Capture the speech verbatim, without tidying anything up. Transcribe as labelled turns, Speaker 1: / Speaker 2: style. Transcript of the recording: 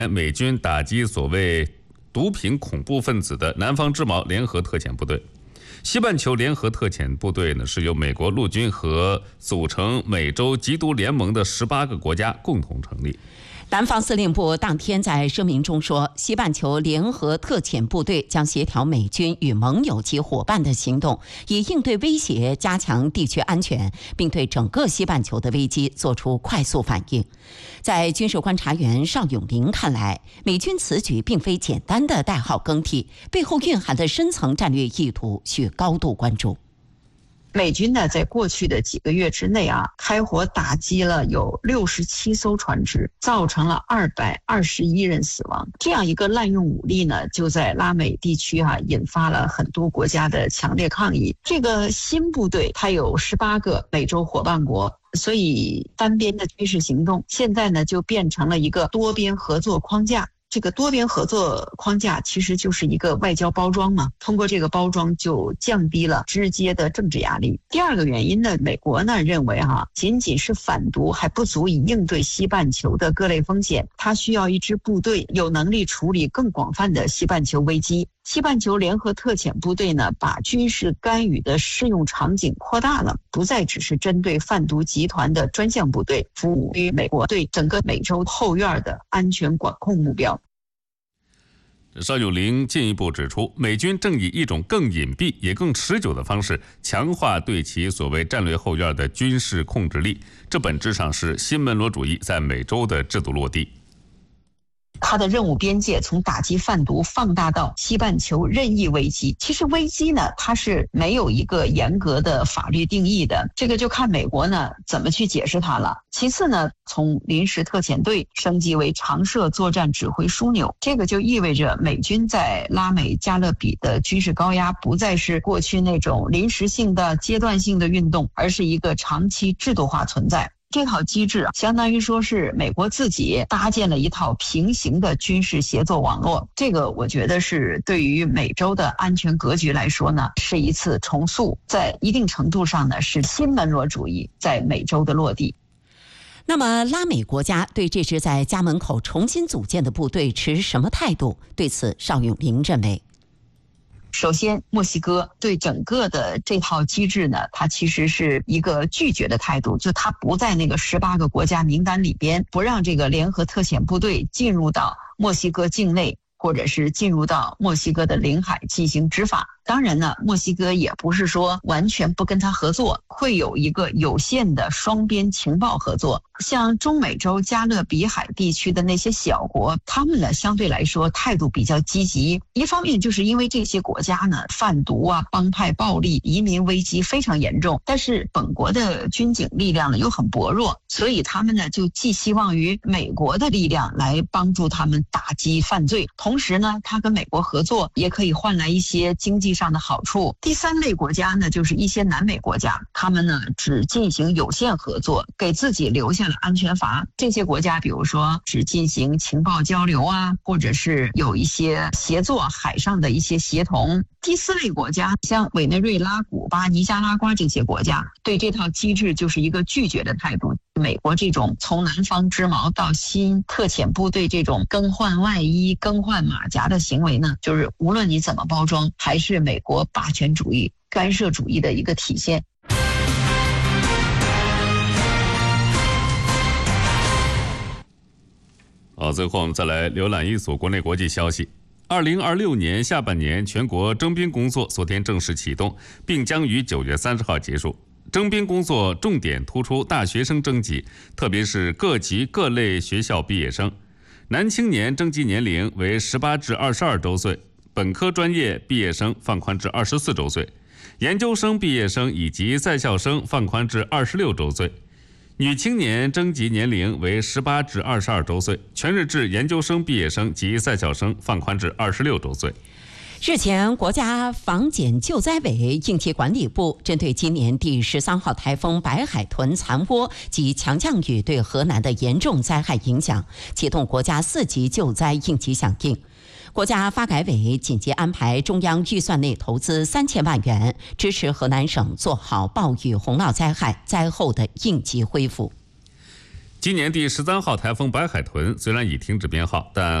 Speaker 1: 美军打击所谓毒品恐怖分子的南方之矛联合特遣部队。西半球联合特遣部队呢，是由美国陆军和组成美洲缉毒联盟的十八个国家共同成立。
Speaker 2: 南方司令部当天在声明中说，西半球联合特遣部队将协调美军与盟友及伙伴的行动，以应对威胁，加强地区安全，并对整个西半球的危机做出快速反应。在军事观察员邵永林看来，美军此举并非简单的代号更替，背后蕴含的深层战略意图需高度关注。
Speaker 3: 美军呢，在过去的几个月之内啊，开火打击了有六十七艘船只，造成了二百二十一人死亡。这样一个滥用武力呢，就在拉美地区哈、啊，引发了很多国家的强烈抗议。这个新部队它有十八个美洲伙伴国，所以单边的军事行动现在呢，就变成了一个多边合作框架。这个多边合作框架其实就是一个外交包装嘛，通过这个包装就降低了直接的政治压力。第二个原因呢，美国呢认为哈、啊，仅仅是反毒还不足以应对西半球的各类风险，它需要一支部队有能力处理更广泛的西半球危机。西半球联合特遣部队呢，把军事干预的适用场景扩大了，不再只是针对贩毒集团的专项部队，服务于美国对整个美洲后院的安全管控目标。
Speaker 1: 邵永林进一步指出，美军正以一种更隐蔽也更持久的方式强化对其所谓战略后院的军事控制力，这本质上是新门罗主义在美洲的制度落地。
Speaker 3: 它的任务边界从打击贩毒放大到西半球任意危机。其实危机呢，它是没有一个严格的法律定义的，这个就看美国呢怎么去解释它了。其次呢，从临时特遣队升级为常设作战指挥枢纽，这个就意味着美军在拉美加勒比的军事高压不再是过去那种临时性的阶段性的运动，而是一个长期制度化存在。这套机制相当于说是美国自己搭建了一套平行的军事协作网络，这个我觉得是对于美洲的安全格局来说呢，是一次重塑，在一定程度上呢，是新门罗主义在美洲的落地。
Speaker 2: 那么拉美国家对这支在家门口重新组建的部队持什么态度？对此，邵永林认为，
Speaker 3: 首先，墨西哥对整个的这套机制呢，它其实是一个拒绝的态度，就它不在那个十八个国家名单里边，不让这个联合特遣部队进入到墨西哥境内，或者是进入到墨西哥的领海进行执法。当然呢，墨西哥也不是说完全不跟他合作，会有一个有限的双边情报合作。像中美洲加勒比海地区的那些小国，他们呢相对来说态度比较积极。一方面就是因为这些国家呢贩毒啊、帮派暴力、移民危机非常严重，但是本国的军警力量呢又很薄弱，所以他们呢就寄希望于美国的力量来帮助他们打击犯罪。同时呢，他跟美国合作也可以换来一些经济上的好处。第三类国家呢，就是一些南美国家，他们呢只进行有限合作，给自己留下了安全阀。这些国家比如说只进行情报交流啊，或者是有一些协作海上的一些协同。第四类国家像委内瑞拉、古巴、尼加拉瓜这些国家，对这套机制就是一个拒绝的态度。美国这种从南方之矛到新特遣部队这种更换外衣、更换马甲的行为呢，就是无论你怎么包装，还是美国霸权主义、干涉主义的一个体现。
Speaker 1: 好，最后我们再来浏览一组国内国际消息。二零二六年下半年全国征兵工作昨天正式启动，并将于九月三十号结束。征兵工作重点突出大学生征集，特别是各级各类学校毕业生。男青年征集年龄为十八至二十二周岁，本科专业毕业生放宽至二十四周岁，研究生毕业生以及在校生放宽至二十六周岁。女青年征集年龄为十八至二十二周岁，全日制研究生毕业生及在校生放宽至二十六周岁。
Speaker 2: 日前，国家防检救灾委应急管理部针对今年第十三号台风白海豚残涡及强降雨对河南的严重灾害影响，启动国家四级救灾应急响应。国家发改委紧急安排中央预算内投资三千万元，支持河南省做好暴雨洪涝灾害灾后的应急恢复。
Speaker 1: 今年第十三号台风白海豚虽然已停止编号，但